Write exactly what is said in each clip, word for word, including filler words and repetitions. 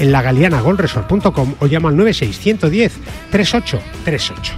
en la galiana golf resort punto com o llama al nueve seis uno uno cero tres ocho tres ocho.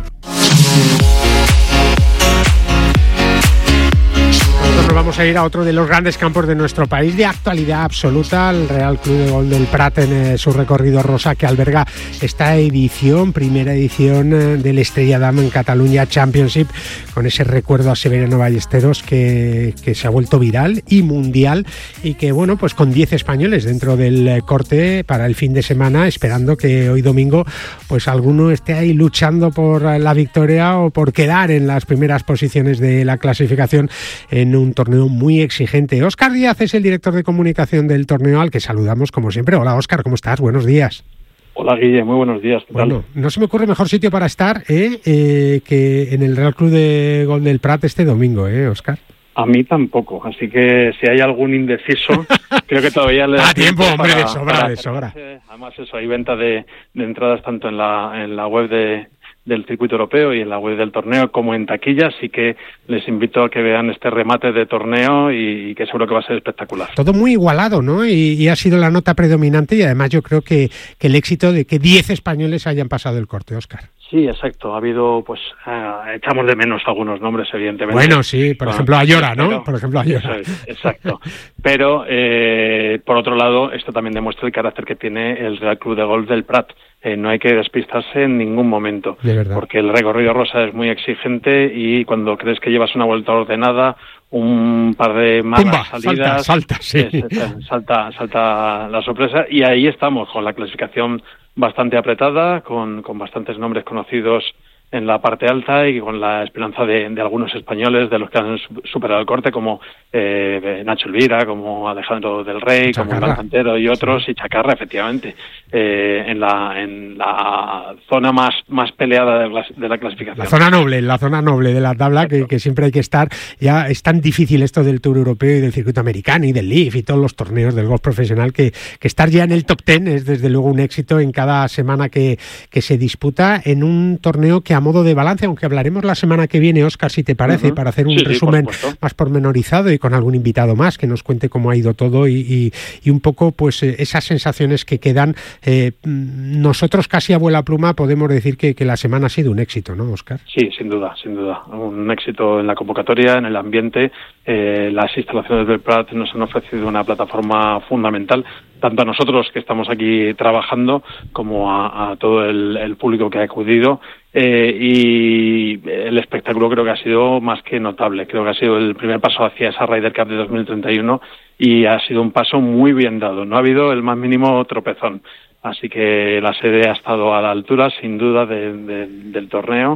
Nos vamos a ir a otro de los grandes campos de nuestro país de actualidad absoluta, el Real Club de Golf del Prat en eh, su recorrido rosa, que alberga esta edición, primera edición eh, del Estrella Damm en Catalunya Championship, con ese recuerdo a Severiano Ballesteros que, que se ha vuelto viral y mundial, y que bueno, pues con diez españoles dentro del eh, corte para el fin de semana, esperando que hoy domingo pues alguno esté ahí luchando por la victoria o por quedar en las primeras posiciones de la clasificación en un torneo muy exigente. Óscar Díaz es el director de comunicación del torneo, al que saludamos como siempre. Hola Óscar, ¿cómo estás? Buenos días. Hola Guille, muy buenos días. ¿Qué Bueno, tal? no se me ocurre mejor sitio para estar eh, eh, que en el Real Club de Golf del Prat este domingo, ¿eh, Óscar? A mí tampoco, así que si hay algún indeciso, creo que todavía le da da tiempo, hombre, para, de sobra, para de sobra. acercarse. Además eso, hay venta de, de entradas tanto en la, en la web de del circuito europeo y en la web del torneo como en taquilla, así que les invito a que vean este remate de torneo y, y que seguro que va a ser espectacular. Todo muy igualado, ¿no? Y, y ha sido la nota predominante, y además yo creo que, que el éxito de que diez españoles hayan pasado el corte, Óscar. Sí, exacto. Ha habido, pues, uh, echamos de menos algunos nombres, evidentemente. Bueno, sí, por ah, ejemplo, Ayora, ¿no? pero, por ejemplo, Ayora. Eso es, exacto. Pero, eh, por otro lado, esto también demuestra el carácter que tiene el Real Club de Golf del Prat. Eh, no hay que despistarse en ningún momento, de verdad, porque el recorrido rosa es muy exigente y cuando crees que llevas una vuelta ordenada, un par de malas ¡Pumba! salidas, salta, salta, sí. es, salta, salta la sorpresa, y ahí estamos con la clasificación bastante apretada, con, con bastantes nombres conocidos en la parte alta y con la esperanza de, de algunos españoles, de los que han superado el corte, como eh, Nacho Elvira, como Alejandro del Rey, Chacarra, como Iván Cantero y otros, sí. y Chacarra, efectivamente, eh, en la en la zona más más peleada de la, de la clasificación. La zona noble, la zona noble de la tabla, que, que siempre hay que estar. Ya es tan difícil esto del Tour Europeo y del circuito americano y del Leaf y todos los torneos del golf profesional, que, que estar ya en el top ten es desde luego un éxito en cada semana que, que se disputa en un torneo que a modo de balance, aunque hablaremos la semana que viene, Óscar, si te parece, uh-huh. para hacer un sí, resumen sí, por más pormenorizado y con algún invitado más que nos cuente cómo ha ido todo y, y, y un poco pues eh, esas sensaciones que quedan. Eh, nosotros casi a vuela pluma podemos decir que, que la semana ha sido un éxito, ¿no, Óscar? Sí, sin duda, sin duda. Un éxito en la convocatoria, en el ambiente. Eh, las instalaciones del Prat nos han ofrecido una plataforma fundamental, tanto a nosotros que estamos aquí trabajando como a, a todo el, el público que ha acudido. Eh, y el espectáculo creo que ha sido más que notable. Creo que ha sido el primer paso hacia esa Ryder Cup de dos mil treinta y uno y ha sido un paso muy bien dado. No ha habido el más mínimo tropezón. Así que la sede ha estado a la altura, sin duda, de, de, del torneo.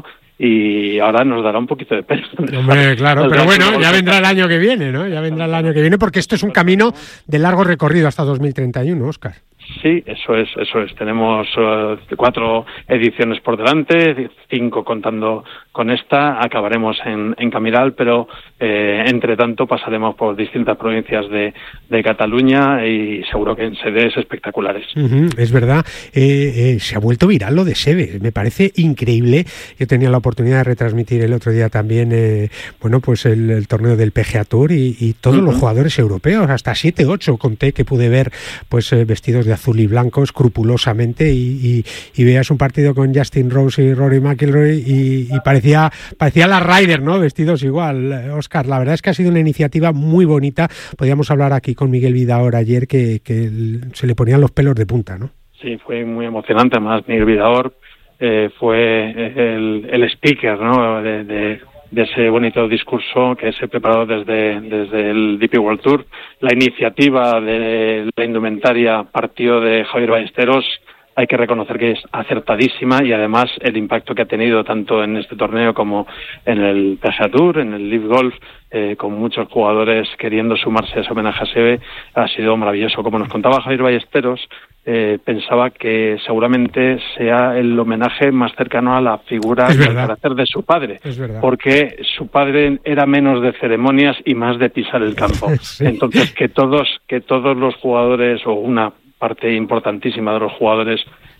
Y ahora nos dará un poquito de pena. Hombre, claro, pero bueno, ya vendrá el año que viene, ¿no? Ya vendrá el año que viene, porque esto es un camino de largo recorrido hasta dos mil treinta y uno, Óscar. Sí, eso es, eso es. Tenemos uh, cuatro ediciones por delante, cinco contando con esta. Acabaremos en, en Camiral, pero eh, entre tanto pasaremos por distintas provincias de, de Cataluña y seguro que en sedes espectaculares. Uh-huh, es verdad. Eh, eh, se ha vuelto viral lo de Seve. Me parece increíble. Yo tenía la oportunidad de retransmitir el otro día también, eh, bueno, pues el, el torneo del P G A Tour y, y todos uh-huh. los jugadores europeos, hasta siete, ocho conté que pude ver, pues eh, vestidos de azul y blanco escrupulosamente y, y, y veías un partido con Justin Rose y Rory McIlroy y, y parecía parecía la Ryder, ¿no? Vestidos igual. Óscar, la verdad es que ha sido una iniciativa muy bonita. Podíamos hablar aquí con Miguel Vidaor ayer que, que se le ponían los pelos de punta, ¿no? Sí, fue muy emocionante. Además, Miguel Vidaor eh, fue el, el speaker, ¿no? de, de de ese bonito discurso que se preparó desde, desde el D P World Tour. La iniciativa de la indumentaria partió de Javier Ballesteros. Hay que reconocer que es acertadísima y además el impacto que ha tenido tanto en este torneo como en el P G A Tour, en el Live Golf, eh, con muchos jugadores queriendo sumarse a ese homenaje a Seve, ha sido maravilloso. Como nos contaba Javier Ballesteros, eh, pensaba que seguramente sea el homenaje más cercano a la figura y al carácter de su padre, porque su padre era menos de ceremonias y más de pisar el campo. Sí. Entonces, que todos, que todos los jugadores o una parte importantísima de los jugadores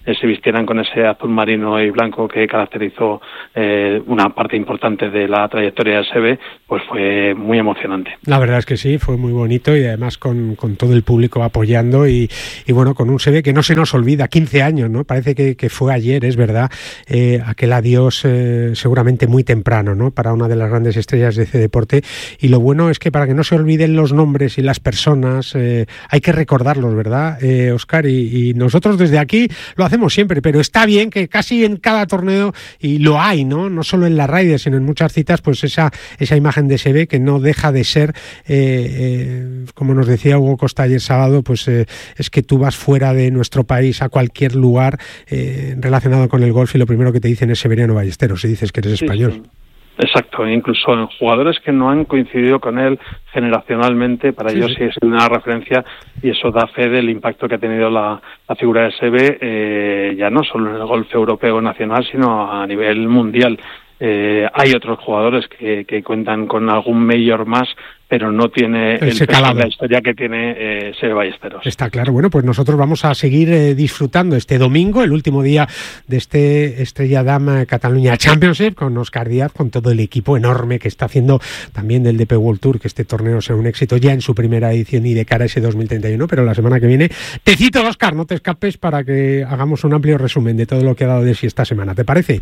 eh, se vistieran con ese azul marino y blanco que caracterizó eh, una parte importante de la trayectoria de S B, pues fue muy emocionante. La verdad es que sí, fue muy bonito y además con, con todo el público apoyando y, y bueno, con un S B que no se nos olvida, quince años, ¿no? Parece que, que fue ayer, es verdad, eh, aquel adiós eh, seguramente muy temprano, ¿no? Para una de las grandes estrellas de ese deporte, y lo bueno es que para que no se olviden los nombres y las personas, eh, hay que recordarlos, ¿verdad, eh, Óscar? Y, y nosotros desde aquí lo hacemos siempre, pero está bien que casi en cada torneo, y lo hay, ¿no? No solo en la Ryder, sino en muchas citas, pues esa, esa imagen de S B que no deja de ser, eh, eh, como nos decía Hugo Costa ayer sábado, pues eh, es que tú vas fuera de nuestro país a cualquier lugar eh, relacionado con el golf y lo primero que te dicen es Severiano Ballesteros, si dices que eres sí, español. Sí. Exacto, incluso en jugadores que no han coincidido con él generacionalmente, para sí, ellos sí es una referencia, y eso da fe del impacto que ha tenido la, la figura de S B, eh, ya no solo en el golf europeo nacional, sino a nivel mundial. Eh, hay otros jugadores que, que cuentan con algún mayor más, pero no tiene el peso de la historia que tiene eh, S B Ballesteros. Está claro. Bueno, pues nosotros vamos a seguir eh, disfrutando este domingo, el último día de este Estrella Damm Cataluña Championship, con Óscar Díaz, con todo el equipo enorme que está haciendo también del D P World Tour, que este torneo sea un éxito ya en su primera edición y de cara a ese dos mil treinta y uno, pero la semana que viene te cito, Óscar, no te escapes para que hagamos un amplio resumen de todo lo que ha dado de sí esta semana, ¿te parece?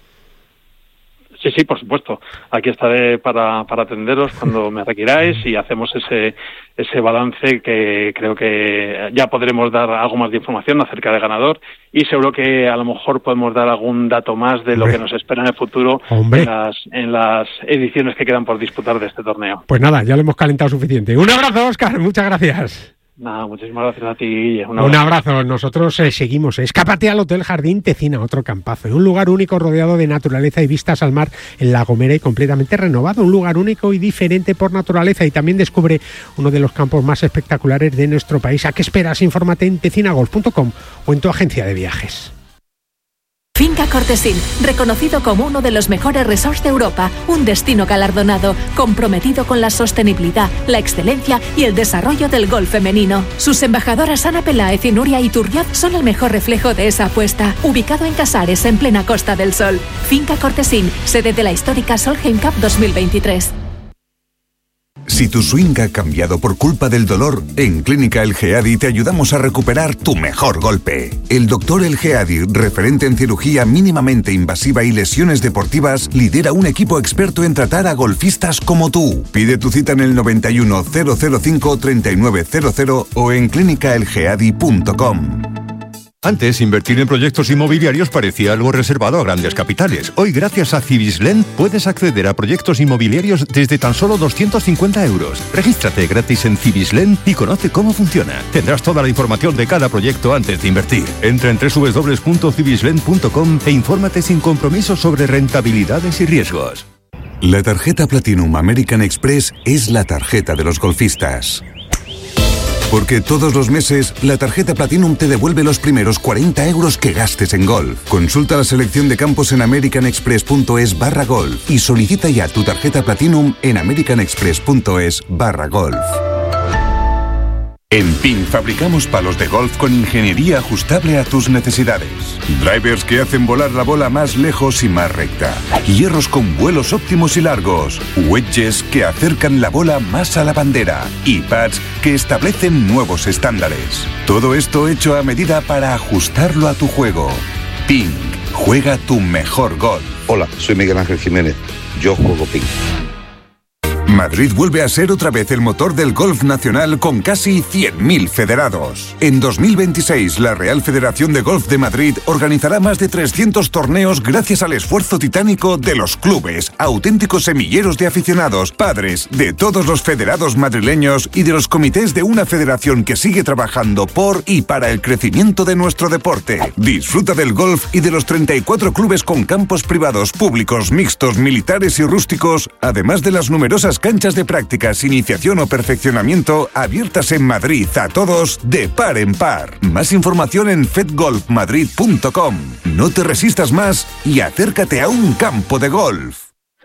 Sí, sí, por supuesto. Aquí estaré para, para atenderos cuando me requiráis y hacemos ese ese balance que creo que ya podremos dar algo más de información acerca del ganador y seguro que a lo mejor podemos dar algún dato más de lo Hombre. que nos espera en el futuro en las, en las ediciones que quedan por disputar de este torneo. Pues nada, ya lo hemos calentado suficiente. Un abrazo, Óscar. Muchas gracias. Nada, muchísimas gracias a ti. Un abrazo. Un abrazo. Nosotros eh, seguimos. Escápate al Hotel Jardín Tecina, otro campazo. Un lugar único rodeado de naturaleza y vistas al mar en La Gomera y completamente renovado. Un lugar único y diferente por naturaleza. Y también descubre uno de los campos más espectaculares de nuestro país. ¿A qué esperas? Infórmate en tecina golf punto com o en tu agencia de viajes. Finca Cortesín, reconocido como uno de los mejores resorts de Europa, un destino galardonado, comprometido con la sostenibilidad, la excelencia y el desarrollo del golf femenino. Sus embajadoras Ana Peláez y Nuria Iturrioz son el mejor reflejo de esa apuesta. Ubicado en Casares, en plena Costa del Sol. Finca Cortesín, sede de la histórica Solheim Cup dos mil veintitrés. Si tu swing ha cambiado por culpa del dolor, en Clínica El Geadi te ayudamos a recuperar tu mejor golpe. El doctor El Geadi, referente en cirugía mínimamente invasiva y lesiones deportivas, lidera un equipo experto en tratar a golfistas como tú. Pide tu cita en el noventa y uno, cero cero cinco, treinta y nueve cero cero o en clínica el geadi punto com. Antes, invertir en proyectos inmobiliarios parecía algo reservado a grandes capitales. Hoy, gracias a Cibislen, puedes acceder a proyectos inmobiliarios desde tan solo doscientos cincuenta euros. Regístrate gratis en Cibislen y conoce cómo funciona. Tendrás toda la información de cada proyecto antes de invertir. Entra en doble u doble u doble u punto cibislen punto com e infórmate sin compromiso sobre rentabilidades y riesgos. La tarjeta Platinum American Express es la tarjeta de los golfistas. Porque todos los meses, la tarjeta Platinum te devuelve los primeros cuarenta euros que gastes en golf. Consulta la selección de campos en americanexpress.es barra golf y solicita ya tu tarjeta Platinum en americanexpress.es barra golf. En P I N fabricamos palos de golf con ingeniería ajustable a tus necesidades. Drivers que hacen volar la bola más lejos y más recta. Hierros con vuelos óptimos y largos. Wedges que acercan la bola más a la bandera. Y pads que establecen nuevos estándares. Todo esto hecho a medida para ajustarlo a tu juego. P I N, juega tu mejor golf. Hola, soy Miguel Ángel Jiménez. Yo juego P I N. Madrid vuelve a ser otra vez el motor del golf nacional con casi cien mil federados. En dos mil veintiséis, la Real Federación de Golf de Madrid organizará más de trescientos torneos gracias al esfuerzo titánico de los clubes, auténticos semilleros de aficionados, padres, de todos los federados madrileños y de los comités de una federación que sigue trabajando por y para el crecimiento de nuestro deporte. Disfruta del golf y de los treinta y cuatro clubes con campos privados, públicos, mixtos, militares y rústicos, además de las numerosas canchas de prácticas, iniciación o perfeccionamiento abiertas en Madrid a todos de par en par. Más información en fed golf madrid punto com. No te resistas más y acércate a un campo de golf.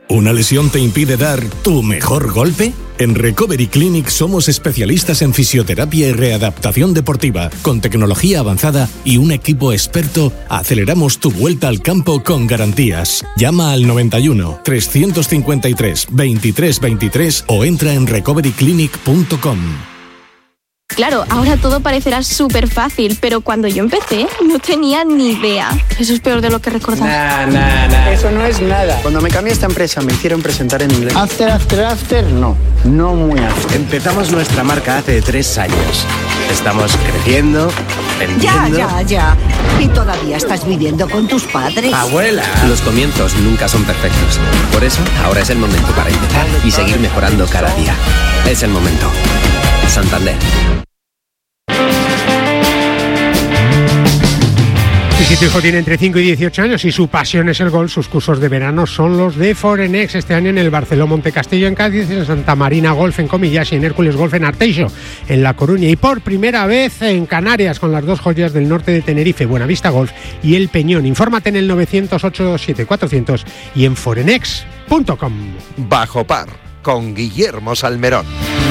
¿Una lesión te impide dar tu mejor golpe? En Recovery Clinic somos especialistas en fisioterapia y readaptación deportiva. Con tecnología avanzada y un equipo experto, aceleramos tu vuelta al campo con garantías. Llama al noventa y uno, trescientos cincuenta y tres, veintitrés veintitrés o entra en recovery clinic punto com. Claro, ahora todo parecerá súper fácil, pero cuando yo empecé no tenía ni idea. Eso es peor de lo que recordaba. Nah, nah, nah. Eso no es nada. Cuando me cambié a esta empresa me hicieron presentar en inglés. After, after, after, no. No muy after. Empezamos nuestra marca hace tres años. Estamos creciendo, vendiendo... Ya, ya, ya. ¿Y todavía estás viviendo con tus padres? ¡Abuela! Los comienzos nunca son perfectos. Por eso, ahora es el momento para empezar y seguir mejorando cada día. Es el momento. Santander. Y si tu hijo tiene entre cinco y dieciocho años y su pasión es el golf, sus cursos de verano son los de Forenex. Este año en el Barceló Montecastillo en Cádiz, en Santa Marina Golf en Comillas y en Hércules Golf en Arteixo en La Coruña. Y por primera vez en Canarias con las dos joyas del norte de Tenerife, Buenavista Golf y El Peñón. Infórmate en el novecientos ocho dos siete cuatrocientos y en forenex punto com. Bajo par con Guillermo Salmerón.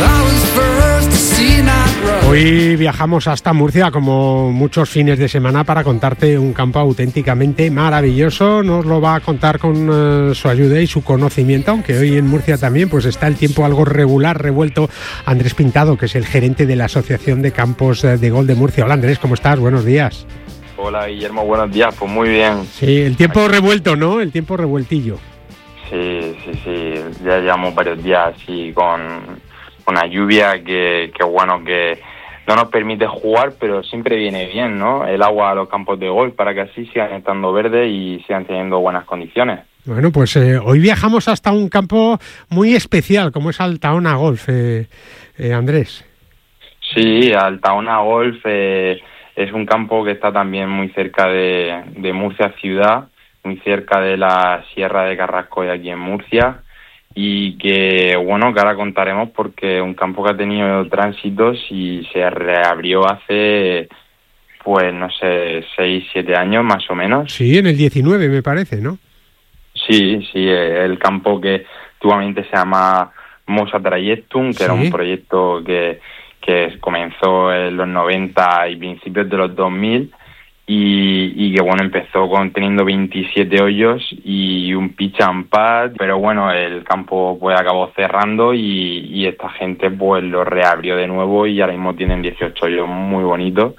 Hoy viajamos hasta Murcia, como muchos fines de semana, para contarte un campo auténticamente maravilloso. Nos lo va a contar con uh, su ayuda y su conocimiento, aunque hoy en Murcia también pues está el tiempo algo regular, revuelto. Andrés Pintado, que es el gerente de la Asociación de Campos de Golf de Murcia. Hola Andrés, ¿cómo estás? Buenos días. Hola Guillermo, buenos días. Pues muy bien. Sí, el tiempo Aquí. revuelto, ¿no? El tiempo revueltillo. Sí, sí, sí. Ya llevamos varios días así con una lluvia que, que bueno, que no nos permite jugar, pero siempre viene bien, ¿no? El agua a los campos de golf para que así sigan estando verdes y sigan teniendo buenas condiciones. Bueno, pues eh, hoy viajamos hasta un campo muy especial, como es Altaona Golf, eh, eh, Andrés. Sí, Altaona Golf eh, es un campo que está también muy cerca de, de Murcia ciudad, muy cerca de la Sierra de Carrascoy aquí en Murcia, y que, bueno, que ahora contaremos porque es un campo que ha tenido tránsitos y se reabrió hace, pues, no sé, seis, siete años más o menos. Sí, en el diecinueve me parece, ¿no? Sí, sí, el campo que actualmente se llama Mosa Trajectum, que ¿Sí? era un proyecto que, que comenzó en los noventa y principios de los dos mil, Y, y que bueno, empezó con teniendo veintisiete hoyos y un pitch and pad, pero bueno, el campo pues acabó cerrando y, y esta gente pues lo reabrió de nuevo y ahora mismo tienen dieciocho hoyos muy bonitos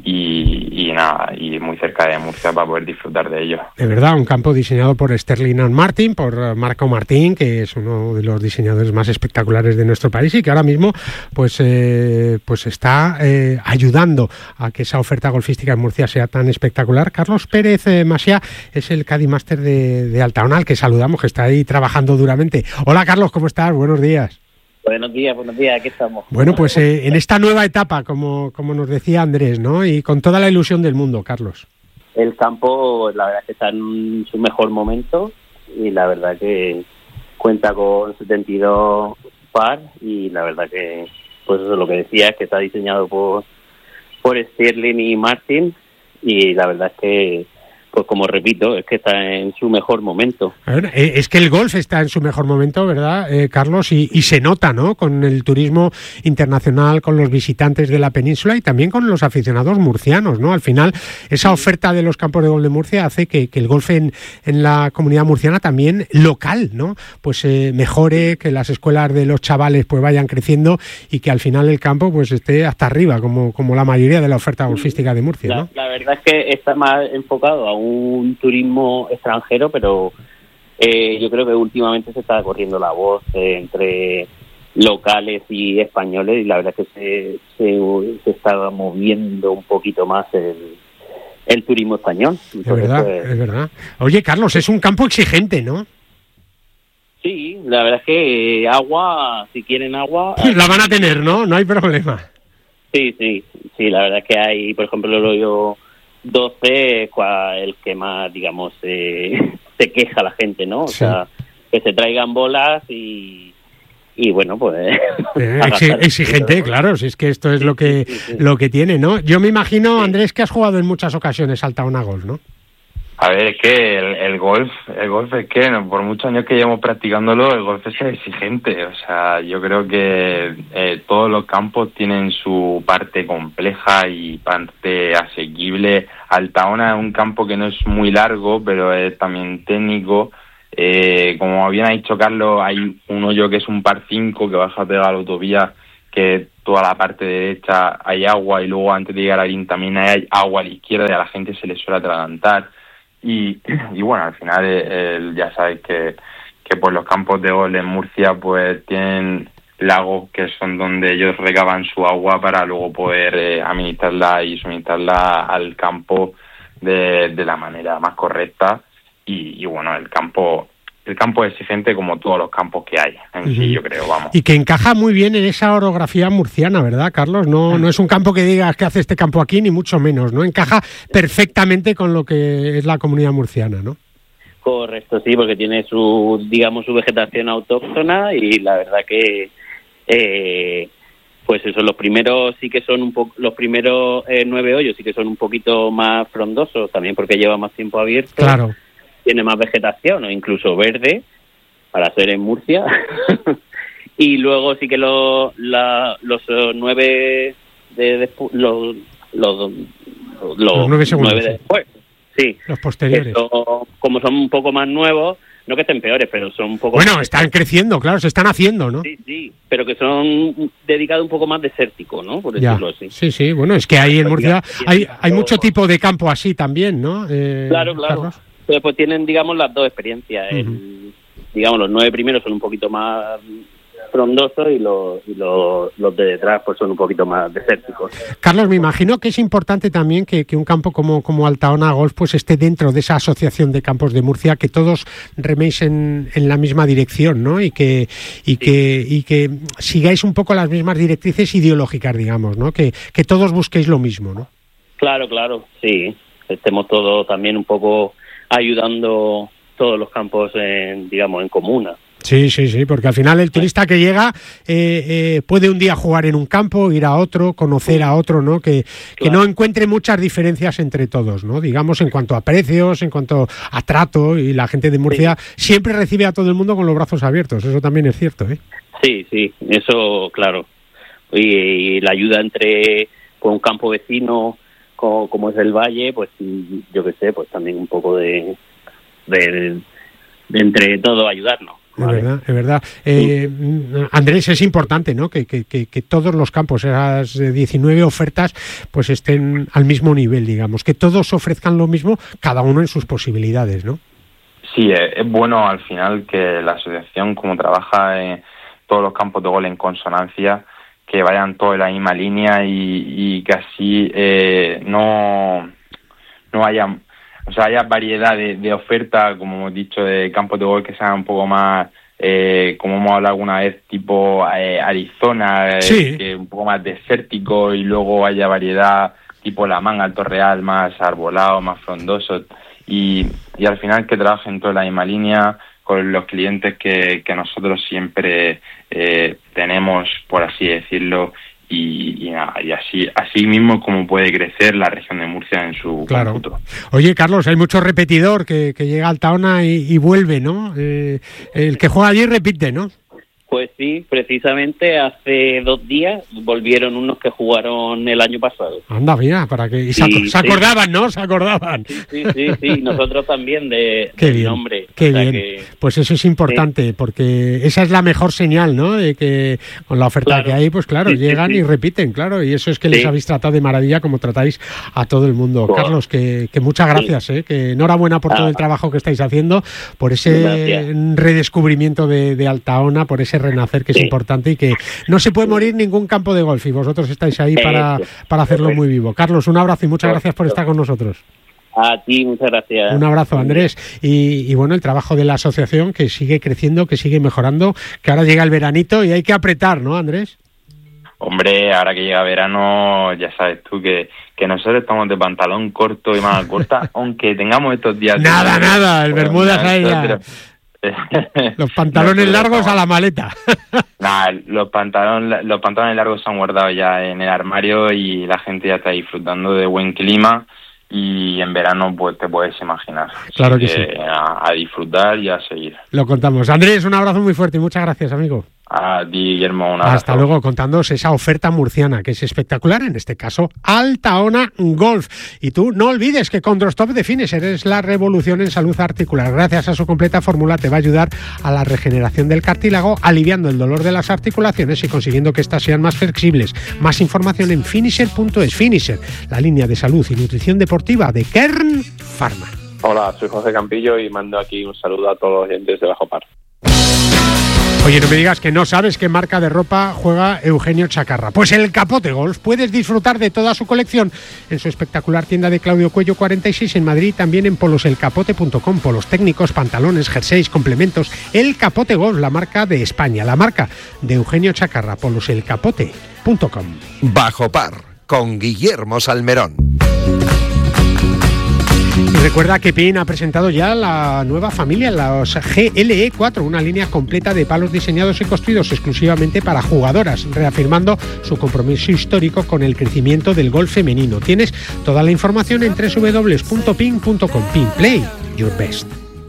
y, y nada, y muy cerca de Murcia para poder disfrutar de ello. De verdad, un campo diseñado por Sterling and Martin, por Marco Martín, que es uno de los diseñadores más espectaculares de nuestro país y que ahora mismo pues eh, pues está eh, ayudando a que esa oferta golfística en Murcia sea tan espectacular. Carlos Pérez eh, Masia es el Caddy Master de, de Altaona, al que saludamos, que está ahí trabajando duramente. Hola Carlos, ¿cómo estás? Buenos días. Buenos días, buenos días, aquí estamos. Bueno, pues eh, en esta nueva etapa, como, como nos decía Andrés, ¿no? Y con toda la ilusión del mundo, Carlos. El campo, la verdad es que está en su mejor momento y la verdad que cuenta con setenta y dos par y la verdad que, pues eso es lo que decía, es que está diseñado por, por Sterling y Martin y la verdad es que, pues como repito, es que está en su mejor momento. A ver, es que el golf está en su mejor momento, ¿verdad, eh, Carlos? Y, y se nota, ¿no? Con el turismo internacional, con los visitantes de la península y también con los aficionados murcianos, ¿no? Al final, esa oferta de los campos de golf de Murcia hace que, que el golf en, en la comunidad murciana también local, ¿no? Pues eh, mejore, que las escuelas de los chavales pues vayan creciendo y que al final el campo pues esté hasta arriba, como, como la mayoría de la oferta golfística de Murcia, ¿no? La, la verdad es que está más enfocado a un turismo extranjero, pero eh, yo creo que últimamente se está corriendo la voz eh, entre locales y españoles y la verdad es que se, se, se está moviendo un poquito más el, el turismo español. Entonces, es verdad, pues, es verdad. Oye, Carlos, es un campo exigente, ¿no? Sí, la verdad es que agua, si quieren agua... La van a tener, ¿no? No hay problema. Sí, sí, sí, la verdad es que hay, por ejemplo, el hoyo doce, el que más, digamos, eh, se queja la gente, ¿no? O sí. sea, que se traigan bolas y, y bueno, pues... Eh, exigente, claro, si es que esto es lo que, sí, sí, sí. lo que tiene, ¿no? Yo me imagino, sí. Andrés, que has jugado en muchas ocasiones Altaona Golf, ¿no? A ver, es que el, el golf, el golf es que no, por muchos años que llevamos practicándolo, el golf es exigente. O sea, yo creo que eh, todos los campos tienen su parte compleja y parte asequible. Altaona es un campo que no es muy largo, pero es también técnico. Eh, como bien ha dicho Carlos, hay un hoyo que es un par cinco que baja pegado a la autovía, que toda la parte derecha hay agua y luego antes de llegar a Arín también hay agua a la izquierda y a la gente se le suele atragantar. Y, y bueno, al final eh, ya sabéis que, que pues los campos de golf en Murcia pues tienen lagos que son donde ellos recaban su agua para luego poder eh, administrarla y suministrarla al campo de, de la manera más correcta. Y, y bueno, el campo el campo es exigente como todos los campos que hay en uh-huh. sí, yo creo, vamos. Y que encaja muy bien en esa orografía murciana, ¿verdad, Carlos? No, no es un campo que digas que hace este campo aquí, ni mucho menos, ¿no? Encaja perfectamente con lo que es la comunidad murciana, ¿no? Correcto, sí, porque tiene su, digamos, su vegetación autóctona y la verdad que, eh, pues eso, los primeros sí que son un poco, los primeros eh, nueve hoyos sí que son un poquito más frondosos, también porque lleva más tiempo abierto. Claro. Tiene más vegetación o incluso verde para ser en Murcia. Y luego sí que lo, la, los nueve de, de los, los, los, los nueve segundos nueve de después, sí, los posteriores, esto, como son un poco más nuevos, no que estén peores, pero son un poco bueno más están creciendo, claro, se están haciendo, ¿no? Sí, sí, pero que son dedicados un poco más desértico, ¿no? Por decirlo ya. así. Sí, sí, bueno, es que ahí en Murcia hay hay mucho tipo de campo así también, ¿no? Eh, claro, claro. Carlos. Entonces, pues tienen, digamos, las dos experiencias. Uh-huh. El, digamos, los nueve primeros son un poquito más frondosos y los y los, los de detrás pues son un poquito más desérticos. Carlos, me imagino que es importante también que, que un campo como, como Altaona Golf pues esté dentro de esa asociación de campos de Murcia, que todos reméis en, en la misma dirección, ¿no? Y que y sí. que y que sigáis un poco las mismas directrices ideológicas, digamos, ¿no? Que, que todos busquéis lo mismo, ¿no? Claro, claro, sí. Estemos todos también un poco ayudando todos los campos, en, digamos, en comuna. Sí, sí, sí, porque al final el turista que llega eh, eh, puede un día jugar en un campo, ir a otro, conocer a otro, ¿no? Que, que claro. no encuentre muchas diferencias entre todos, ¿no? Digamos, en cuanto a precios, en cuanto a trato, y la gente de Murcia sí. siempre recibe a todo el mundo con los brazos abiertos, eso también es cierto, ¿eh? Sí, sí, eso, claro. Y, y la ayuda entre pues, un campo vecino como, como es el Valle, pues yo qué sé, pues también un poco de, de, de entre todos ayudarnos. ¿Vale? Es verdad, es verdad. Eh, Andrés, es importante, ¿no? Que, que, que todos los campos, esas diecinueve ofertas, pues estén al mismo nivel, digamos, que todos ofrezcan lo mismo, cada uno en sus posibilidades, ¿no? Sí, es bueno al final que la asociación, como trabaja en todos los campos de golf en consonancia, que vayan todos en la misma línea y, y que así eh, no, no haya... O sea, haya variedad de, de oferta, como hemos dicho, de campos de golf que sean un poco más, eh, como hemos hablado alguna vez, tipo eh, Arizona, sí. eh, que un poco más desértico, y luego haya variedad tipo La Manga, Alto Real, más arbolado, más frondoso, y, y al final que trabajen toda la misma línea con los clientes que, que nosotros siempre eh, tenemos, por así decirlo, Y, y, y así así mismo como puede crecer la región de Murcia en su claro. cómputo. Oye, Carlos, hay mucho repetidor que, que llega a Altaona y, y vuelve, ¿no? Eh, el que juega allí repite, ¿no? Pues sí, precisamente hace dos días volvieron unos que jugaron el año pasado. Anda, mira, para que y se, sí, se acordaban, sí. ¿no? Se acordaban. Sí, sí, sí, sí. Nosotros también de, qué del bien, nombre. Qué o sea bien. Que... Pues eso es importante, sí. porque esa es la mejor señal, ¿no? De que con la oferta claro. que hay, pues claro, sí, llegan sí, sí. y repiten, claro. Y eso es que les sí. habéis tratado de maravilla como tratáis a todo el mundo. Wow. Carlos, que, que muchas gracias, sí. ¿eh? Que enhorabuena por ah. todo el trabajo que estáis haciendo, por ese gracias. redescubrimiento de, de Altaona, por ese renacer que sí. es importante y que no se puede morir ningún campo de golf y vosotros estáis ahí para, para hacerlo muy vivo. Carlos, un abrazo y muchas gracias por estar con nosotros. A ti, muchas gracias. Un abrazo, Andrés. Y, y bueno, el trabajo de la asociación que sigue creciendo, que sigue mejorando, que ahora llega el veranito y hay que apretar, ¿no, Andrés? Hombre, ahora que llega verano, ya sabes tú que, que nosotros estamos de pantalón corto y manga corta, aunque tengamos estos días... Nada, de... nada, el Bermudas ahí ya... Los pantalones no, largos a la maleta. Nah, los pantalones, los pantalones largos se han guardado ya en el armario y la gente ya está disfrutando de buen clima y en verano pues te puedes imaginar. Claro que Así sí. A, a disfrutar y a seguir. Lo contamos. Andrés, un abrazo muy fuerte y muchas gracias, amigo. A ti, Guillermo, un abrazo. Hasta luego, contándoos esa oferta murciana, que es espectacular, en este caso, Altaona Golf. Y tú no olvides que Condrostop de Finisher es la revolución en salud articular. Gracias a su completa fórmula te va a ayudar a la regeneración del cartílago, aliviando el dolor de las articulaciones y consiguiendo que éstas sean más flexibles. Más información en finisher punto es. Finisher, la línea de salud y nutrición deportiva de Kern Pharma. Hola, soy José Campillo y mando aquí un saludo a todos los oyentes de Bajo Par. Oye, no me digas que no sabes qué marca de ropa juega Eugenio Chacarra. Pues el Capote Golf. Puedes disfrutar de toda su colección en su espectacular tienda de Claudio Cuello cuarenta y seis en Madrid, también en polos el capote punto com. Polos técnicos, pantalones, jerseys, complementos. El Capote Golf, la marca de España, la marca de Eugenio Chacarra. polos el capote punto com. Bajo Par, con Guillermo Salmerón. Y recuerda que Pin ha presentado ya la nueva familia, los G L E cuatro, una línea completa de palos diseñados y construidos exclusivamente para jugadoras, reafirmando su compromiso histórico con el crecimiento del golf femenino. Tienes toda la información en doble u doble u doble u punto pin punto com. Pin, play your best.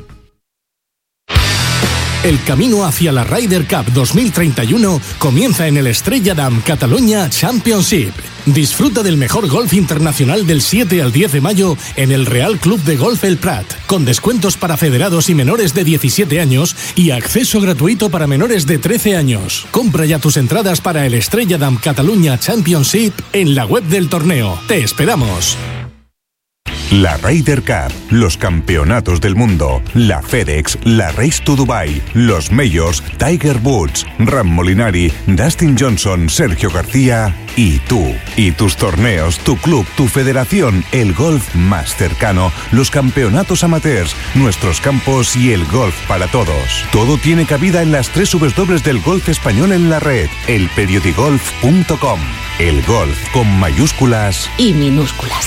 El camino hacia la Ryder Cup dos mil treinta y uno comienza en el Estrella Damm Catalunya Championship. Disfruta del mejor golf internacional del siete al diez de mayo en el Real Club de Golf El Prat, con descuentos para federados y menores de diecisiete años y acceso gratuito para menores de trece años. Compra ya tus entradas para el Estrella Damm Catalunya Championship en la web del torneo. Te esperamos. La Ryder Cup, los campeonatos del mundo, la FedEx, la Race to Dubai, los Majors, Tiger Woods, Ram Molinari, Dustin Johnson, Sergio García y tú. Y tus torneos, tu club, tu federación, el golf más cercano, los campeonatos amateurs, nuestros campos y el golf para todos. Todo tiene cabida en las tres dobles u dobles u del golf español en la red, el periodigolf punto com. El golf con mayúsculas y minúsculas.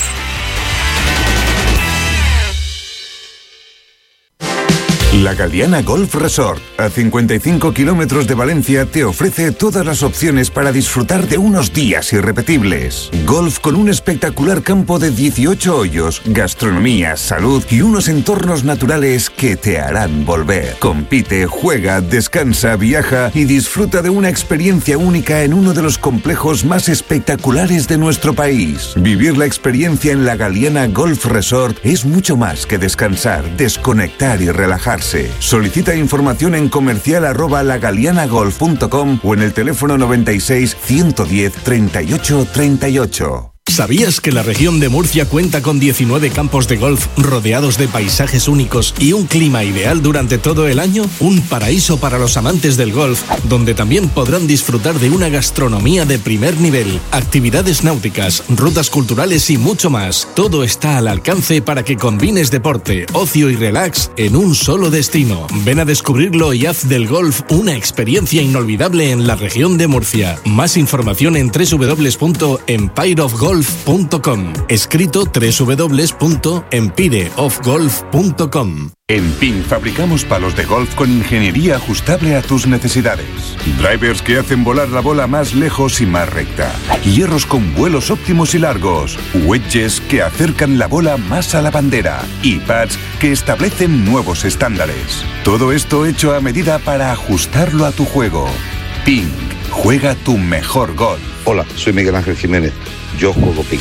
La Galiana Golf Resort, a cincuenta y cinco kilómetros de Valencia, te ofrece todas las opciones para disfrutar de unos días irrepetibles. Golf con un espectacular campo de dieciocho hoyos, gastronomía, salud y unos entornos naturales que te harán volver. Compite, juega, descansa, viaja y disfruta de una experiencia única en uno de los complejos más espectaculares de nuestro país. Vivir la experiencia en la Galiana Golf Resort es mucho más que descansar, desconectar y relajarse. Solicita información en comercial arroba lagalianagolf punto com o en el teléfono noventa y seis, ciento diez, treinta y ocho, treinta y ocho. ¿Sabías que la región de Murcia cuenta con diecinueve campos de golf rodeados de paisajes únicos y un clima ideal durante todo el año? Un paraíso para los amantes del golf, donde también podrán disfrutar de una gastronomía de primer nivel, actividades náuticas, rutas culturales y mucho más. Todo está al alcance para que combines deporte, ocio y relax en un solo destino. Ven a descubrirlo y haz del golf una experiencia inolvidable en la región de Murcia. Más información en doble u doble u doble u punto empire of golf punto com. Escrito doble u doble u doble u punto empire of golf punto com. En Pin fabricamos palos de golf con ingeniería ajustable a tus necesidades. Drivers que hacen volar la bola más lejos y más recta. Hierros con vuelos óptimos y largos. Wedges que acercan la bola más a la bandera. Y pads que establecen nuevos estándares. Todo esto hecho a medida para ajustarlo a tu juego. Pin, juega tu mejor golf. Hola, soy Miguel Ángel Jiménez. Yo juego ping.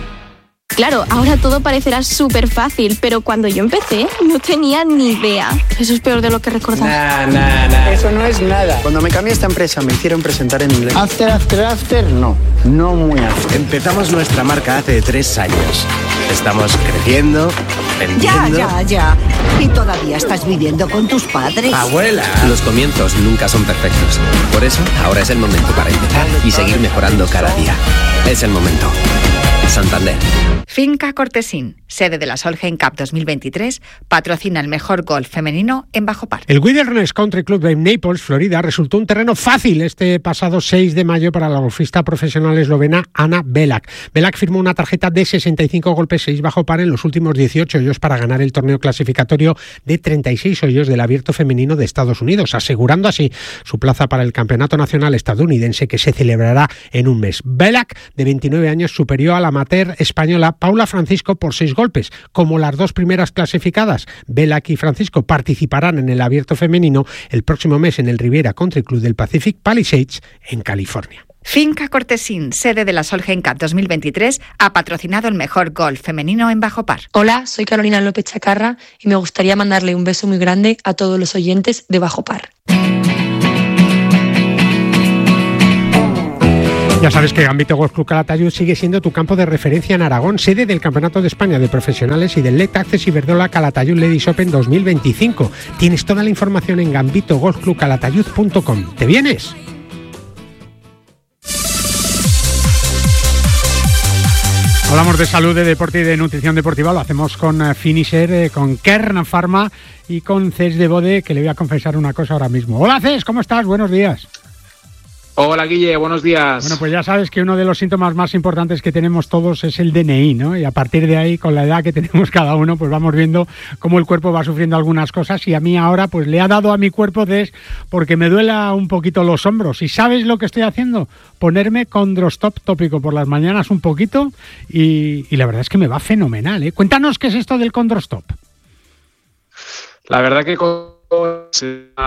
Claro, ahora todo parecerá súper fácil, pero cuando yo empecé no tenía ni idea. Eso es peor de lo que recordaba. Nah, nah, nah. Eso no es nada. Cuando me cambié a esta empresa me hicieron presentar en inglés. After, after, after, no. No muy after. Empezamos nuestra marca hace tres años. Estamos creciendo, vendiendo... Ya, ya, ya. ¿Y todavía estás viviendo con tus padres? ¡Abuela! Los comienzos nunca son perfectos. Por eso, ahora es el momento para empezar y seguir mejorando cada día. Es el momento. Santander. Finca Cortesín, sede de la Solheim Cup dos mil veintitrés, patrocina el mejor golf femenino en Bajo Par. El Wilderness Country Club de Naples, Florida, resultó un terreno fácil este pasado seis de mayo para la golfista profesional eslovena Ana Belak. Belak firmó una tarjeta de sesenta y cinco golpes, seis bajo par en los últimos dieciocho hoyos para ganar el torneo clasificatorio de treinta y seis hoyos del Abierto Femenino de Estados Unidos, asegurando así su plaza para el Campeonato Nacional Estadounidense que se celebrará en un mes. Belak, de veintinueve años, superior a la amateur española Paula Francisco por seis golpes. Como las dos primeras clasificadas, Belak y Francisco, participarán en el Abierto Femenino el próximo mes en el Riviera Country Club del Pacific Palisades, en California. Finca Cortesín, sede de la Solheim Cup dos mil veintitrés, ha patrocinado el mejor golf femenino en Bajo Par. Hola, soy Carolina López Chacarra y me gustaría mandarle un beso muy grande a todos los oyentes de Bajo Par. Ya sabes que Gambito Golf Club Calatayud sigue siendo tu campo de referencia en Aragón, sede del Campeonato de España de Profesionales y del Late Access Iberdrola Calatayud Ladies Open dos mil veinticinco. Tienes toda la información en gambito golf club calatayud punto com. ¿Te vienes? Hablamos de salud, de deporte y de nutrición deportiva. Lo hacemos con Finisher, eh, con Kern Pharma y con Cés de Bode, que le voy a confesar una cosa ahora mismo. Hola Cés, ¿cómo estás? Buenos días. Hola Guille, buenos días. Bueno, pues ya sabes que uno de los síntomas más importantes que tenemos todos es el D N I, ¿no? Y a partir de ahí, con la edad que tenemos cada uno, pues vamos viendo cómo el cuerpo va sufriendo algunas cosas, y a mí ahora pues le ha dado a mi cuerpo des porque me duela un poquito los hombros. ¿Y sabes lo que estoy haciendo? Ponerme Condrostop tópico por las mañanas un poquito y, y la verdad es que me va fenomenal, ¿eh? Cuéntanos qué es esto del Condrostop. La verdad que es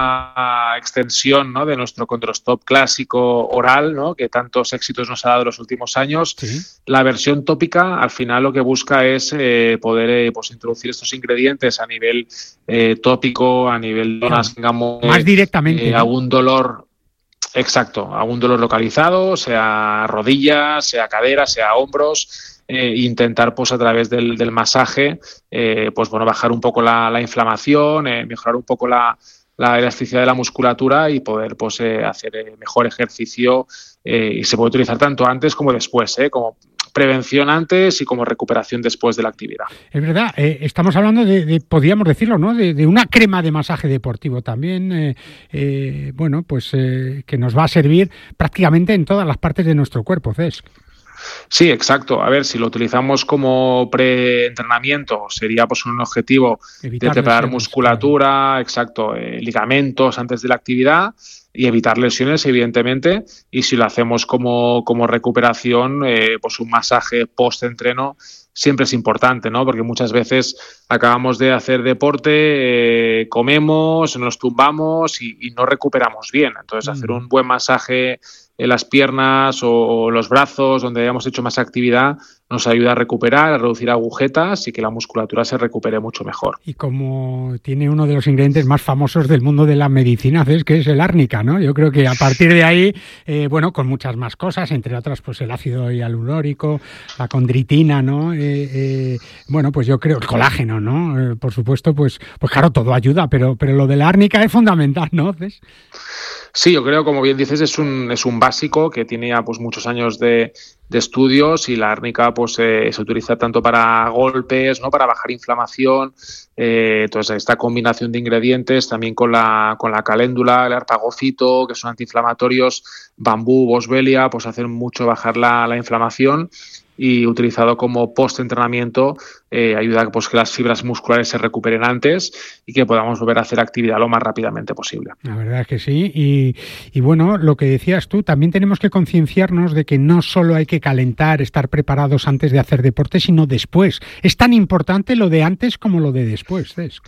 una extensión, ¿no?, de nuestro Condrostop clásico oral, ¿no?, que tantos éxitos nos ha dado en los últimos años. ¿Sí? La versión tópica al final lo que busca es eh, poder eh, pues introducir estos ingredientes a nivel eh, tópico, a nivel de zonas, digamos, más directamente, eh, ¿no? algún dolor. Exacto, algún dolor localizado, sea rodillas, sea cadera, sea hombros. Eh, intentar pues a través del, del masaje eh, pues bueno bajar un poco la, la inflamación, eh, mejorar un poco la, la elasticidad de la musculatura y poder pues eh, hacer eh, mejor ejercicio, eh, y se puede utilizar tanto antes como después, eh, como prevención antes y como recuperación después de la actividad. Es verdad, eh, estamos hablando de, de, podríamos decirlo, ¿no?, de, de una crema de masaje deportivo también, eh, eh, bueno, pues eh, que nos va a servir prácticamente en todas las partes de nuestro cuerpo, Cés. Sí, exacto. A ver, si lo utilizamos como preentrenamiento, sería pues un objetivo evitar de preparar lesiones, musculatura, claro. Exacto, eh, ligamentos antes de la actividad y evitar lesiones, evidentemente. Y si lo hacemos como, como recuperación, eh, pues un masaje post-entreno siempre es importante, ¿no? Porque muchas veces acabamos de hacer deporte, eh, comemos, nos tumbamos y, y no recuperamos bien. Entonces, mm. hacer un buen masaje en las piernas o, o los brazos, donde hayamos hecho más actividad, nos ayuda a recuperar, a reducir agujetas y que la musculatura se recupere mucho mejor. Y como tiene uno de los ingredientes más famosos del mundo de la medicina, ¿ves?, que es el árnica, ¿no? Yo creo que a partir de ahí, eh, bueno, con muchas más cosas, entre otras, pues el ácido hialurónico, la condritina, ¿no? Eh, eh, bueno, pues yo creo el colágeno, ¿no? Eh, por supuesto, pues, pues claro, todo ayuda, pero, pero lo de la árnica es fundamental, ¿no? ¿Ves? Sí, yo creo, como bien dices, es un es un básico que tiene ya pues muchos años de, de estudios, y la árnica pues eh, se utiliza tanto para golpes, ¿no?, para bajar inflamación. Eh, entonces esta combinación de ingredientes también con la con la caléndula, el arpagofito, que son antiinflamatorios, bambú, boswellia, pues hacen mucho bajar la, la inflamación. Y utilizado como post-entrenamiento eh, ayuda a pues, que las fibras musculares se recuperen antes y que podamos volver a hacer actividad lo más rápidamente posible. La verdad es que sí. Y, y bueno, lo que decías tú, también tenemos que concienciarnos de que no solo hay que calentar, estar preparados antes de hacer deporte, sino después. Es tan importante lo de antes como lo de después, Cesc.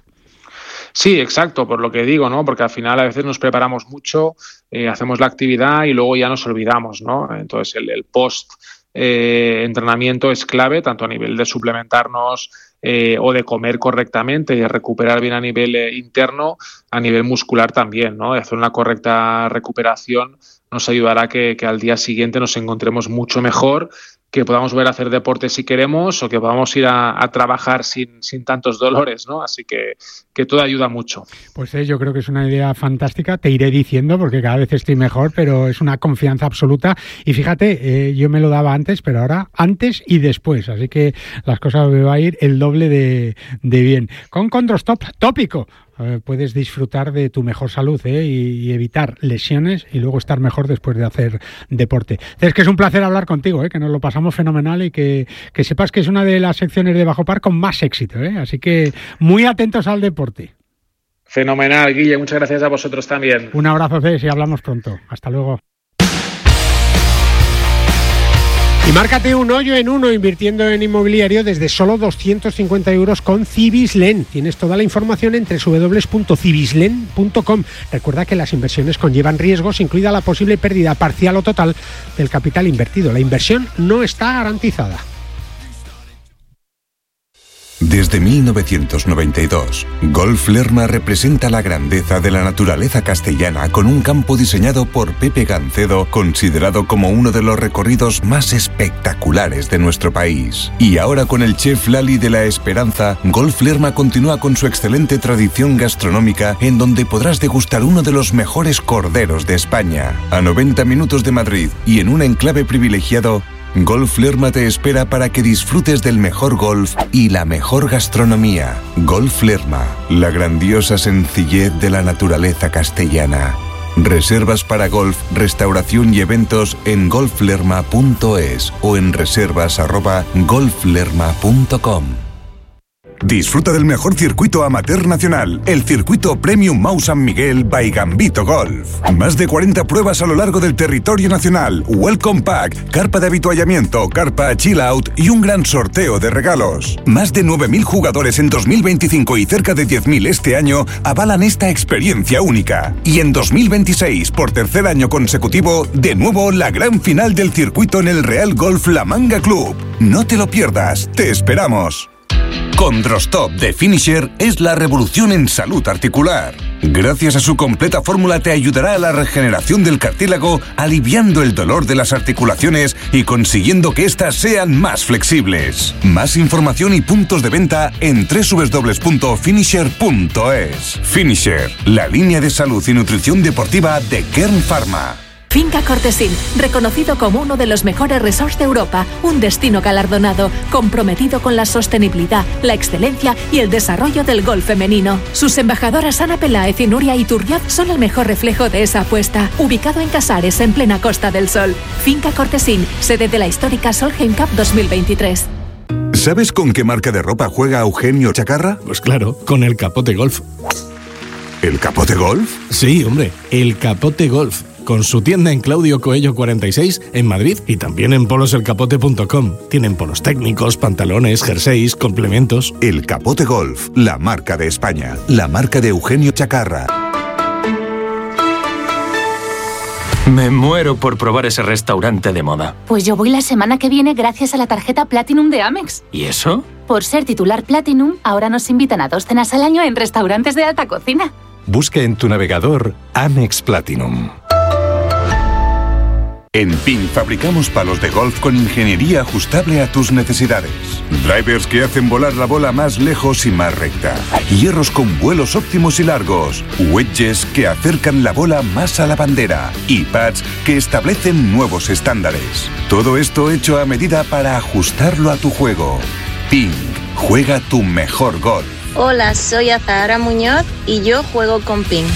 Sí, exacto, por lo que digo, ¿no? Porque al final a veces nos preparamos mucho, eh, hacemos la actividad y luego ya nos olvidamos, ¿no? Entonces el, el post Eh, entrenamiento es clave, tanto a nivel de suplementarnos eh, o de comer correctamente y de recuperar bien a nivel eh, interno, a nivel muscular también, ¿no? Hacer una correcta recuperación nos ayudará a que, que al día siguiente nos encontremos mucho mejor, que podamos volver a hacer deporte si queremos o que podamos ir a, a trabajar sin, sin tantos dolores, ¿no? Así que, que todo ayuda mucho. Pues eh, yo creo que es una idea fantástica, te iré diciendo porque cada vez estoy mejor, pero es una confianza absoluta. Y fíjate, eh, yo me lo daba antes, pero ahora antes y después, así que las cosas me va a ir el doble de, de bien. Con Condrostop tópico eh, puedes disfrutar de tu mejor salud eh, y, y evitar lesiones y luego estar mejor después de hacer deporte. Es que es un placer hablar contigo, eh, que nos lo pasamos fenomenal y que, que sepas que es una de las secciones de Bajo Par con más éxito, eh, así que muy atentos al deporte. Fenomenal, Guille, muchas gracias a vosotros también. Un abrazo, Cés, y hablamos pronto. Hasta luego. Y márcate un hoyo en uno invirtiendo en inmobiliario desde solo doscientos cincuenta euros con Cibislen. Tienes toda la información en doble u doble u doble u punto cibislen punto com. Recuerda que las inversiones conllevan riesgos, incluida la posible pérdida parcial o total del capital invertido. La inversión no está garantizada. Desde mil novecientos noventa y dos, Golf Lerma representa la grandeza de la naturaleza castellana con un campo diseñado por Pepe Gancedo, considerado como uno de los recorridos más espectaculares de nuestro país. Y ahora con el chef Lali de la Esperanza, Golf Lerma continúa con su excelente tradición gastronómica en donde podrás degustar uno de los mejores corderos de España. A noventa minutos de Madrid y en un enclave privilegiado, Golf Lerma te espera para que disfrutes del mejor golf y la mejor gastronomía. Golf Lerma, la grandiosa sencillez de la naturaleza castellana. Reservas para golf, restauración y eventos en golf lerma punto es o en reservas arroba golf lerma punto com. Disfruta del mejor circuito amateur nacional, el circuito Premium Mau San Miguel by Gambito Golf. Más de cuarenta pruebas a lo largo del territorio nacional, Welcome Pack, carpa de avituallamiento, carpa Chill Out y un gran sorteo de regalos. Más de nueve mil jugadores en dos mil veinticinco y cerca de diez mil este año avalan esta experiencia única. Y en dos mil veintiséis, por tercer año consecutivo, de nuevo la gran final del circuito en el Real Golf La Manga Club. No te lo pierdas, te esperamos. Condrostop de Finisher es la revolución en salud articular. Gracias a su completa fórmula te ayudará a la regeneración del cartílago, aliviando el dolor de las articulaciones y consiguiendo que éstas sean más flexibles. Más información y puntos de venta en doble u doble u doble u punto finisher punto es. Finisher, la línea de salud y nutrición deportiva de Kern Pharma. Finca Cortesín, reconocido como uno de los mejores resorts de Europa, un destino galardonado, comprometido con la sostenibilidad, la excelencia y el desarrollo del golf femenino. Sus embajadoras Ana Peláez y Nuria Iturrioz son el mejor reflejo de esa apuesta. Ubicado en Casares, en plena Costa del Sol. Finca Cortesín, sede de la histórica Solheim Cup dos mil veintitrés. ¿Sabes con qué marca de ropa juega Eugenio Chacarra? Pues claro, con el Capote Golf. ¿El Capote Golf? Sí, hombre, el Capote Golf. Con su tienda en Claudio Coello cuarenta y seis en Madrid y también en polos el capote punto com. Tienen polos técnicos, pantalones, jerseys, complementos. El Capote Golf, la marca de España, la marca de Eugenio Chacarra. Me muero por probar ese restaurante de moda. Pues yo voy la semana que viene gracias a la tarjeta Platinum de Amex. ¿Y eso? Por ser titular Platinum, ahora nos invitan a dos cenas al año en restaurantes de alta cocina. Busca en tu navegador Amex Platinum. En Ping fabricamos palos de golf con ingeniería ajustable a tus necesidades. Drivers que hacen volar la bola más lejos y más recta. Hierros con vuelos óptimos y largos. Wedges que acercan la bola más a la bandera. Y pads que establecen nuevos estándares. Todo esto hecho a medida para ajustarlo a tu juego. Ping, juega tu mejor golf. Hola, soy Azahara Muñoz y yo juego con Ping.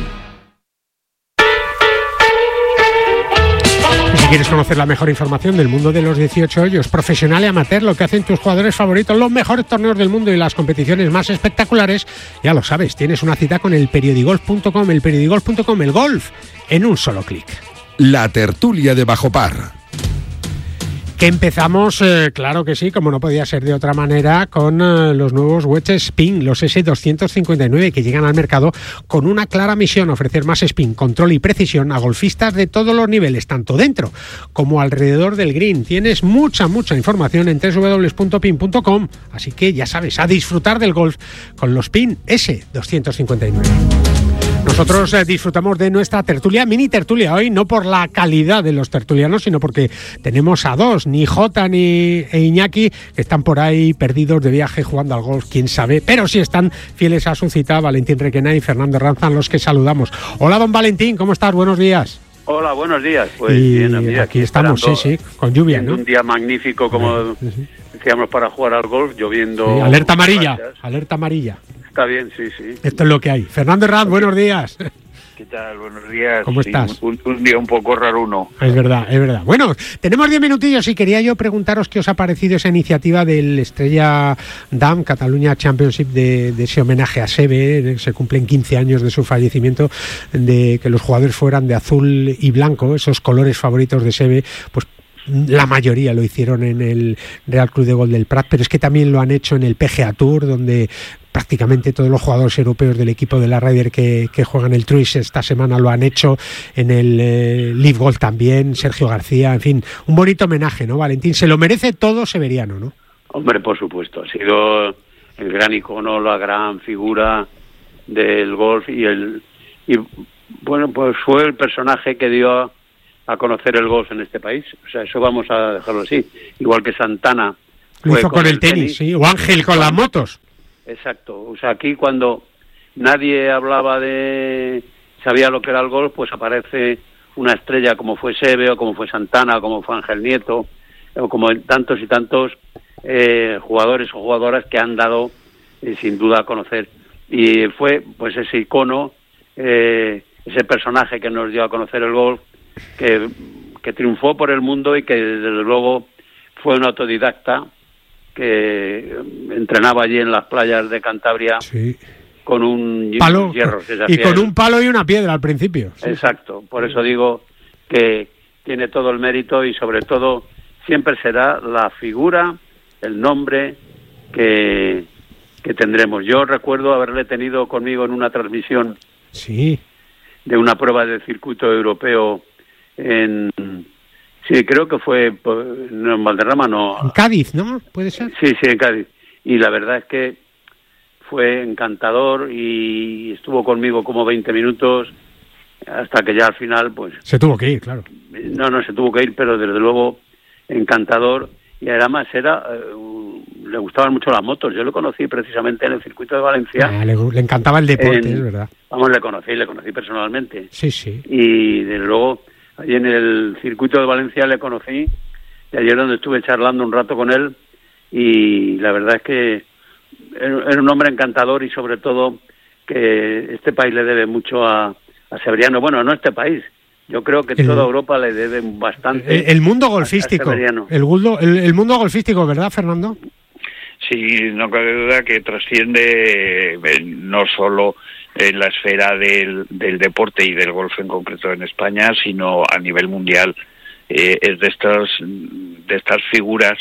Si quieres conocer la mejor información del mundo de los dieciocho hoyos, profesional y amateur, lo que hacen tus jugadores favoritos, los mejores torneos del mundo y las competiciones más espectaculares, ya lo sabes, tienes una cita con el periodigolf punto com, el periodigolf punto com, el golf en un solo clic. La tertulia de Bajo Par. Que empezamos, eh, claro que sí, como no podía ser de otra manera, con eh, los nuevos wedges Spin, los ese doscientos cincuenta y nueve, que llegan al mercado con una clara misión: ofrecer más spin, control y precisión a golfistas de todos los niveles, tanto dentro como alrededor del green. Tienes mucha, mucha información en doble u doble u doble u punto pin punto com, así que ya sabes, a disfrutar del golf con los Spin ese doscientos cincuenta y nueve. Nosotros eh, disfrutamos de nuestra tertulia, mini tertulia hoy, no por la calidad de los tertulianos, sino porque tenemos a dos, ni Jota ni e Iñaki, que están por ahí perdidos de viaje jugando al golf, quién sabe, pero sí están fieles a su cita, Valentín Requena y Fernando Ranzan, los que saludamos. Hola, don Valentín, ¿cómo estás? Buenos días. Hola, buenos días. Pues y bien, aquí, aquí estamos, sí, sí, con lluvia, ¿no? Un día magnífico, como sí, sí. decíamos, para jugar al golf, lloviendo. Sí, alerta amarilla, gracias. alerta amarilla. Está bien, sí, sí. Esto es lo que hay. Fernando Herranz, buenos días. ¿Qué tal? Buenos días. ¿Cómo sí, estás? Un, un día un poco raruno. Es verdad, es verdad. Bueno, tenemos diez minutillos y quería yo preguntaros qué os ha parecido esa iniciativa del Estrella Damm Cataluña Championship, de, de ese homenaje a Seve. Se cumplen quince años de su fallecimiento, de que los jugadores fueran de azul y blanco, esos colores favoritos de Seve, pues la mayoría lo hicieron en el Real Club de Golf del Prat, pero es que también lo han hecho en el P G A Tour, donde prácticamente todos los jugadores europeos del equipo de la Ryder que, que juegan el Truist esta semana lo han hecho, en el eh, Live Golf también, Sergio García, en fin, un bonito homenaje, ¿no, Valentín? Se lo merece todo Severiano, ¿no? Hombre, por supuesto, ha sido el gran icono, la gran figura del golf y el y bueno, pues fue el personaje que dio a, a conocer el golf en este país. O sea, eso vamos a dejarlo así. Igual que Santana lo hizo con, con el tenis, tenis, sí, o Ángel con las motos. Exacto. O sea, aquí cuando nadie hablaba de... sabía lo que era el golf, pues aparece una estrella como fue Seve, o como fue Santana, o como fue Ángel Nieto, o como tantos y tantos eh, jugadores o jugadoras que han dado, eh, sin duda, a conocer. Y fue, pues, ese icono, eh, ese personaje que nos dio a conocer el golf, que, que triunfó por el mundo y que, desde luego, fue un autodidacta que entrenaba allí en las playas de Cantabria, sí, con un palo, hierro. Y con un palo y una piedra al principio. Sí. Exacto, por eso digo que tiene todo el mérito y sobre todo siempre será la figura, el nombre que, que tendremos. Yo recuerdo haberle tenido conmigo en una transmisión, sí, de una prueba del circuito europeo en... Sí, creo que fue no, en Valderrama, no. En Cádiz, ¿no? ¿Puede ser? Sí, sí, en Cádiz. Y la verdad es que fue encantador y estuvo conmigo como veinte minutos hasta que ya al final, pues... Se tuvo que ir, claro. No, no, se tuvo que ir, pero desde luego encantador. Y además era... Uh, le gustaban mucho las motos. Yo lo conocí precisamente en el circuito de Valencia. Ah, le, le encantaba el deporte, en, es verdad. Vamos, le conocí, le conocí personalmente. Sí, sí. Y desde luego... Allí en el circuito de Valencia le conocí, y ayer donde estuve charlando un rato con él, y la verdad es que era un hombre encantador y sobre todo que este país le debe mucho a, a Severiano. Bueno, no este país, yo creo que el, toda Europa le debe bastante. El, el mundo golfístico, el, mundo, el, el mundo golfístico, ¿verdad, Fernando? Sí, no cabe duda que trasciende eh, no solo en la esfera del, del deporte y del golf en concreto en España, sino a nivel mundial. Eh, es de estas de estas figuras,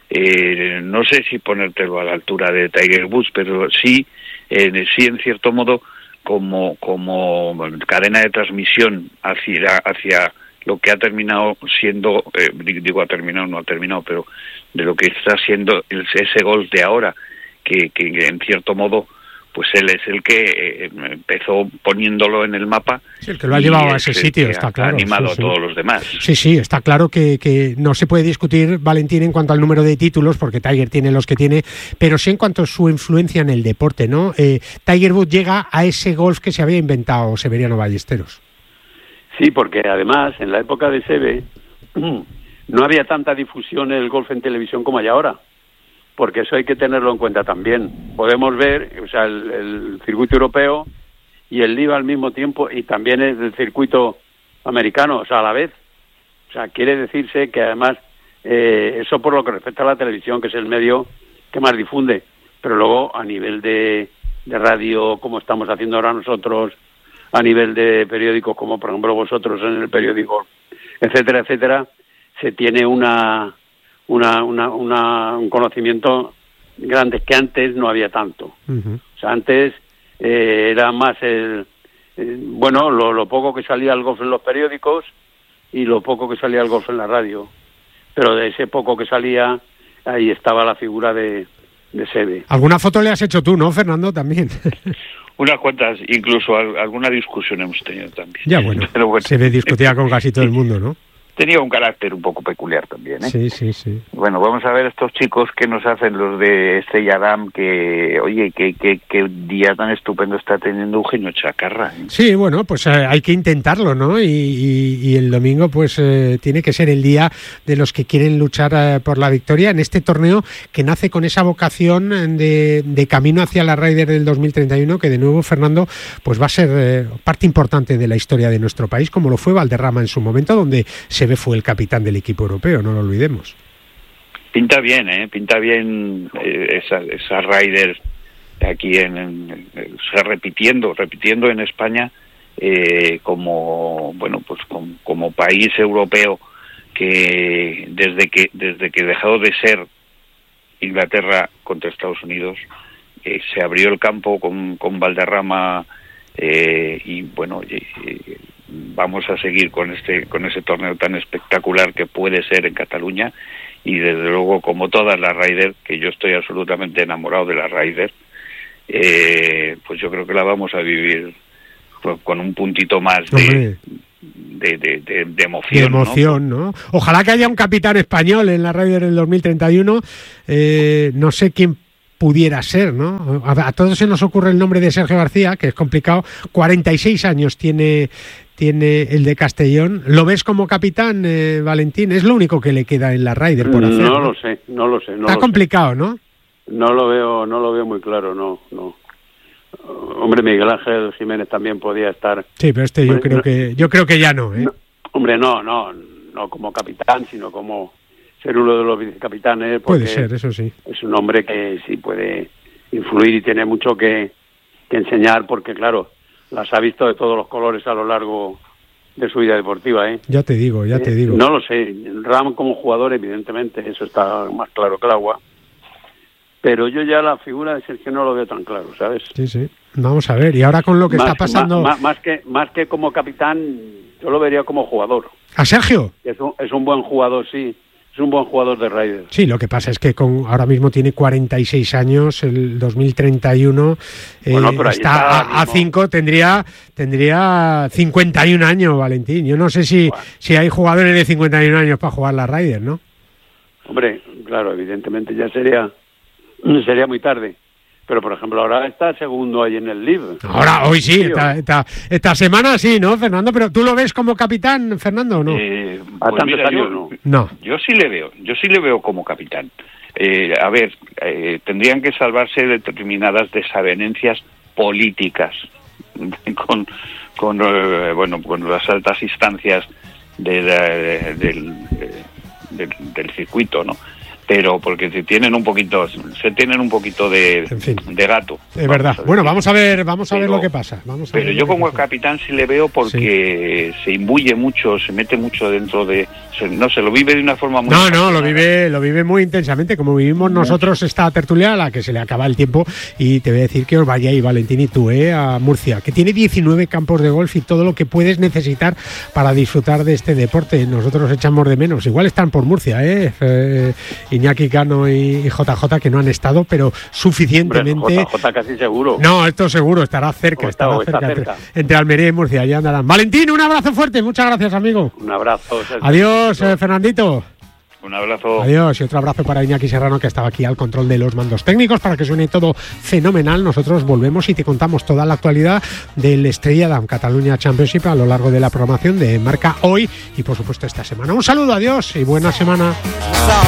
eh, no sé si ponértelo a la altura de Tiger Woods, pero sí, eh, sí en cierto modo como como cadena de transmisión hacia hacia lo que ha terminado siendo, eh, digo ha terminado, no ha terminado, pero de lo que está siendo el, ese golf de ahora, que, que en cierto modo pues él es el que eh, empezó poniéndolo en el mapa. Sí, el que lo ha llevado a ese sitio, está claro. Ha animado sí, sí. a todos los demás. Sí, sí, está claro que, que no se puede discutir, Valentín, en cuanto al número de títulos, porque Tiger tiene los que tiene, pero sí en cuanto a su influencia en el deporte, ¿no? Eh, Tiger Woods llega a ese golf que se había inventado Severiano Ballesteros. Sí, porque además, en la época de Seve, no había tanta difusión en el golf en televisión como hay ahora. Porque eso hay que tenerlo en cuenta también. Podemos ver, o sea, el, el circuito europeo y el Live al mismo tiempo, y también el circuito americano, o sea, a la vez. O sea, quiere decirse que además, eh, eso por lo que respecta a la televisión, que es el medio que más difunde, pero luego a nivel de, de radio, como estamos haciendo ahora nosotros, a nivel de periódicos, como por ejemplo vosotros en el periódico, etcétera, etcétera, se tiene una... Una, una, una, un conocimiento grande que antes no había tanto. Uh-huh. O sea, antes eh, era más el, eh, bueno, lo, lo poco que salía el golf en los periódicos y lo poco que salía el golf en la radio. Pero de ese poco que salía, ahí estaba la figura de, de Seve. ¿Alguna foto le has hecho tú, no, Fernando, también? Unas cuantas, incluso alguna discusión hemos tenido también. Ya, bueno, Pero bueno. Seve discutía con casi todo el mundo, ¿no? Tenía un carácter un poco peculiar también, ¿eh? Sí, sí, sí. Bueno, vamos a ver estos chicos que nos hacen los de Estrella Damm, que, oye, qué que, que día tan estupendo está teniendo Eugenio Chacarra, ¿eh? Sí, bueno, pues eh, hay que intentarlo, ¿no? Y, y, y el domingo, pues, eh, tiene que ser el día de los que quieren luchar eh, por la victoria en este torneo que nace con esa vocación de, de camino hacia la Ryder del dos mil treinta y uno, que de nuevo, Fernando, pues va a ser eh, parte importante de la historia de nuestro país, como lo fue Valderrama en su momento, donde se fue el capitán del equipo europeo, no lo olvidemos. Pinta bien, ¿eh? Pinta bien eh, esa, esa Ryder aquí en, en, en o sea, repitiendo, repitiendo en España eh, como, bueno, pues como, como país europeo que desde que desde que dejó de ser Inglaterra contra Estados Unidos, eh, se abrió el campo con, con Valderrama, eh, y bueno, eh, vamos a seguir con este con ese torneo tan espectacular que puede ser en Cataluña, y desde luego, como todas las Ryder, que yo estoy absolutamente enamorado de las Ryder, eh, pues yo creo que la vamos a vivir con un puntito más de, de, de, de, de emoción. De emoción, ¿no? ¿no? Ojalá que haya un capitán español en la Ryder del dos mil treinta y uno, eh, no sé quién pudiera ser, ¿no? A, a todos se nos ocurre el nombre de Sergio García, que es complicado, cuarenta y seis años tiene... tiene el de Castellón. ¿Lo ves como capitán, eh, Valentín? Es lo único que le queda en la Ryder por hacer. No, ¿no? lo sé, no lo sé. No Está lo complicado, sé. ¿no? No lo veo, no lo veo muy claro, no, no. Hombre, Miguel Ángel Jiménez también podía estar. Sí, pero este yo hombre, creo no, que yo creo que ya no, ¿eh? No, hombre, no, no, no como capitán, sino como ser uno de los vicecapitanes. Puede ser, eso sí. Es un hombre que sí puede influir y tiene mucho que, que enseñar, porque claro, las ha visto de todos los colores a lo largo de su vida deportiva, ¿eh? Ya te digo, ya eh, te digo. No lo sé. Ram como jugador, evidentemente, eso está más claro que el agua. Pero yo ya la figura de Sergio no lo veo tan claro, ¿sabes? Sí, sí. Vamos a ver. Y ahora con lo que más, está pasando... Más, más, que, más que como capitán, yo lo vería como jugador. ¿A Sergio? Es un, es un buen jugador, sí. Es un buen jugador de Ryder. Sí, lo que pasa es que con ahora mismo tiene cuarenta y seis años, el dos mil treinta y uno, eh, bueno, está, está a, a cinco, tendría tendría cincuenta y un años, Valentín. Yo no sé si, bueno. si hay jugadores de cincuenta y un años para jugar la Ryder, ¿no? Hombre, claro, evidentemente ya sería sería muy tarde. Pero, por ejemplo, ahora está segundo ahí en el Live. Ahora, hoy sí, esta, esta, esta semana sí, ¿no, Fernando? Pero ¿tú lo ves como capitán, Fernando, o no? Eh, pues mira, yo, no. no. Yo sí le veo, yo sí le veo como capitán. Eh, a ver, eh, tendrían que salvarse determinadas desavenencias políticas con, con eh, bueno, con las altas instancias de la, de, del, del, del circuito, ¿no? Pero porque se tienen un poquito se tienen un poquito de, en fin. de gato. Es verdad. Bueno, vamos a ver, vamos a pero, ver lo que pasa. Vamos a pero ver yo como capitán sí le veo porque sí. se imbuye mucho, se mete mucho dentro de, se, no se lo vive de una forma muy. No, no, lo vive, lo vive muy intensamente, como vivimos nosotros esta tertulia a la que se le acaba el tiempo, y te voy a decir que os vayáis, Valentín y tú, eh, a Murcia, que tiene diecinueve campos de golf y todo lo que puedes necesitar para disfrutar de este deporte. Nosotros echamos de menos. Igual están por Murcia, eh. eh Iñaki Cano y J J, que no han estado, pero suficientemente. Hombre, J J casi seguro. No, esto seguro, estará cerca, está, estará está cerca, cerca. Entre, entre Almería y Murcia, ya andarán. Valentín, un abrazo fuerte, muchas gracias, amigo. Un abrazo. Adiós, eh, Fernandito. Un abrazo. Adiós, y otro abrazo para Iñaki Serrano, que estaba aquí al control de los mandos técnicos, para que suene todo fenomenal. Nosotros volvemos y te contamos toda la actualidad del Estrella Damm Catalunya Championship a lo largo de la programación de Marca Hoy y, por supuesto, esta semana. Un saludo, adiós y buena semana.